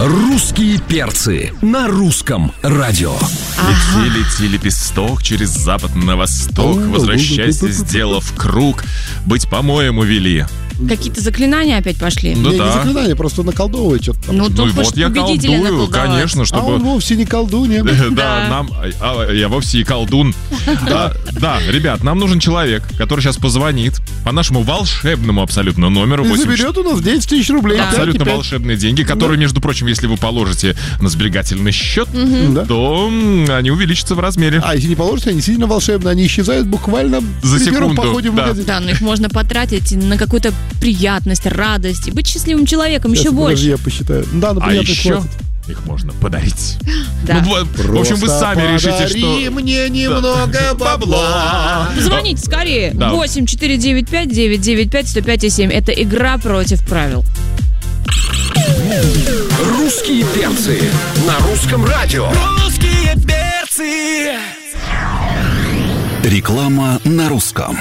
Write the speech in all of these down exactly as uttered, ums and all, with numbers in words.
«Русские перцы» на русском радио. Лети, лети, лепесток через запад на восток, возвращайся, сделав круг, быть по-моему вели. Какие-то заклинания опять пошли. Ну не, да. не заклинания, просто он наколдовывает что-то там. Ну, Ну и тут вот хочет я победителя колдую, наколдовать. конечно, чтобы... А он вовсе не колдунья. Да, нам... а, Я вовсе и колдун. Да, да, ребят, нам нужен человек, который сейчас позвонит по нашему волшебному абсолютно номеру. И восемь- заберет у нас десять тысяч рублей. Да. Абсолютно пять и пять. волшебные деньги, которые, между прочим, если вы положите на сберегательный счет, Да. то м, они увеличатся в размере. А если не положите, они сильно волшебные. Они исчезают буквально За при первом секунду, походе в да. магазин. Да, но их можно потратить на какую-то приятность, радость и быть счастливым человеком еще Сейчас, подожди, больше. я посчитаю. Да, ну А приятно еще хватит. их можно подарить. Да. Ну, вот, в общем, вы Просто сами решите, подари что... мне немного бабла. Звоните скорее. Да. восемь четыре девять пять девять девять пять сто пять и семь. Это игра против правил. «Русские перцы» на русском радио. Русские перцы. Реклама на русском.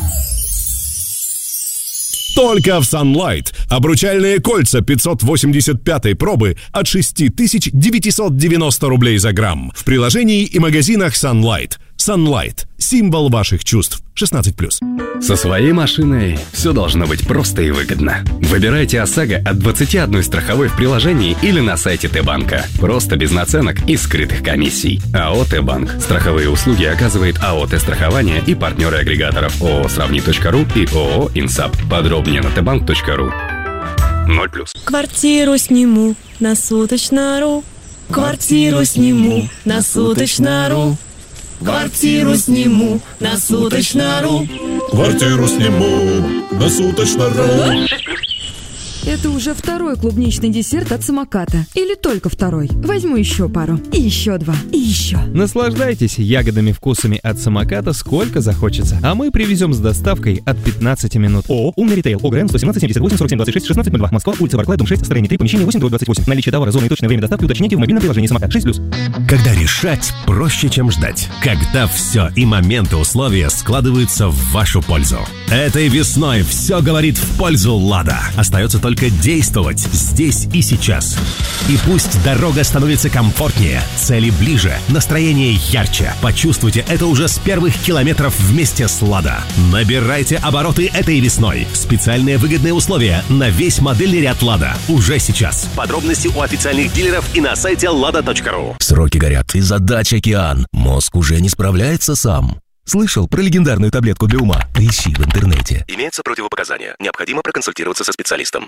Только в Sunlight. Обручальные кольца пятьсот восемьдесят пятой пробы от шесть тысяч девятьсот девяносто рублей за грамм. В приложении и магазинах Sunlight. Sunlight. Символ ваших чувств. шестнадцать плюс. Со своей машиной все должно быть просто и выгодно. Выбирайте ОСАГО от двадцати одной страховой в приложении или на сайте Т-банка. Просто без наценок и скрытых комиссий. АО Т-банк. Страховые услуги оказывает АО Т-страхование и партнеры агрегаторов ООО Сравни точка ру и ООО Инсап. Подробнее на тбанк точка ру. ноль плюс. Квартиру сниму на суточно.ру. Квартиру сниму на суточно.ру. Квартиру сниму на суточно.ру. Квартиру сниму на суточно.ру. Это уже второй клубничный десерт от самоката. Или только второй. Возьму еще пару. И еще два. И еще. Наслаждайтесь ягодами вкусами от самоката сколько захочется. А мы привезем с доставкой от пятнадцати минут. ООО «Умный ритейл». ОГРН сто семнадцать семьдесят восемь сорок семь двадцать шесть шестнадцать ноль два. Москва, улица Барклая, дом шесть, строение три, помещение восемь, дробь двадцать восемь. Наличие товара, зоны и точное время доставки уточните в мобильном приложении самокат. шесть плюс. Когда решать проще, чем ждать. Когда все и моменты условия складываются в вашу пользу. Этой весной все говорит в пользу «Лада». Остается только действовать здесь и сейчас. И пусть дорога становится комфортнее, цели ближе, настроение ярче. Почувствуйте это уже с первых километров вместе с «Лада». Набирайте обороты этой весной. Специальные выгодные условия на весь модельный ряд «Лада» уже сейчас. Подробности у официальных дилеров и на сайте лада точка ру. Сроки горят, и задач океан. Мозг уже не справляется сам. Слышал про легендарную таблетку для ума? Поищи в интернете. Имеются противопоказания. Необходимо проконсультироваться со специалистом.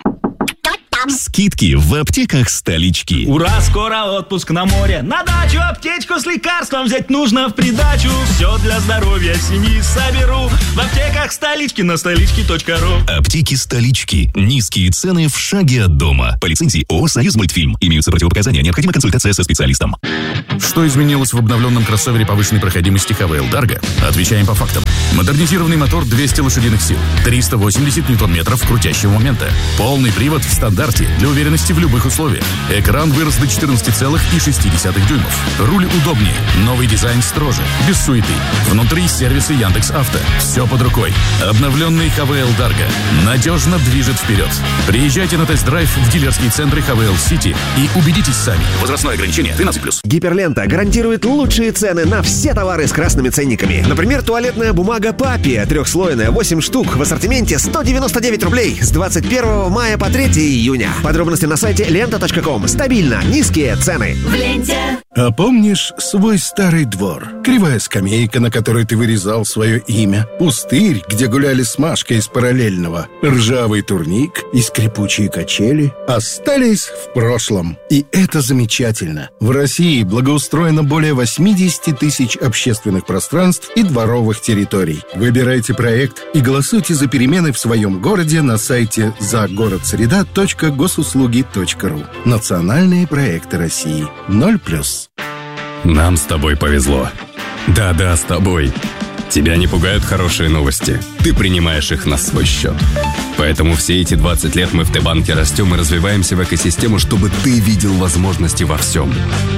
Скидки в аптеках столички. Ура, скоро отпуск на море. На дачу аптечку с лекарством взять нужно в придачу. Все для здоровья семьи соберу. В аптеках столички на столички точка ру. Аптеки столички. Низкие цены в шаге от дома. По лицензии ООО «Союз Мультфильм». Имеются противопоказания. Необходима консультация со специалистом. Что изменилось в обновленном кроссовере повышенной проходимости ха вэ эл Dargo? Отвечаем по фактам. Модернизированный мотор двести лошадиных сил, триста восемьдесят ньютон-метров крутящего момента. Полный привод в стандарте для уверенности в любых условиях. Экран вырос до четырнадцати целых шести десятых дюймов. Руль удобнее. Новый дизайн строже. Без суеты. Внутри сервисы Яндекс.Авто. Все под рукой. Обновленный ха вэ эл Dargo надежно движет вперед. Приезжайте на тест-драйв в дилерские центры ха вэ эл City и убедитесь сами. Возрастное ограничение тринадцать плюс. Гиперлента гарантирует лучшие цены на все товары с красными ценниками. Например, туалетная бумага Папия трехслойная, восемь штук в ассортименте сто девяносто девять рублей с двадцать первого мая по третьего июня. Подробности на сайте лента точка ком. Стабильно низкие цены. В ленте. А помнишь свой старый двор? Кривая скамейка, на которой ты вырезал свое имя. Пустырь, где гуляли с Машкой из параллельного. Ржавый турник и скрипучие качели остались в прошлом. И это замечательно. В России благоустроено более восемьдесят тысяч общественных пространств и дворовых территорий. Выбирайте проект и голосуйте за перемены в своем городе на сайте загородсреда точка госуслуги точка ру. Национальные проекты России. ноль плюс. Нам с тобой повезло. Да-да, с тобой. Тебя не пугают хорошие новости. Ты принимаешь их на свой счет. Поэтому все эти двадцать лет мы в Т-банке растем и развиваемся в экосистему, чтобы ты видел возможности во всем.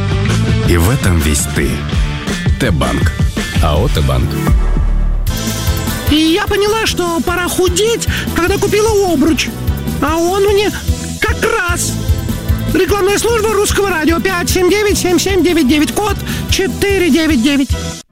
И в этом весь ты. Т-банк. АО Т-банк. И я поняла, что пора худеть, когда купила обруч. А он мне как раз Рекламная служба русского радио пять семь девять семь семь девять девять, код четыре девять девять.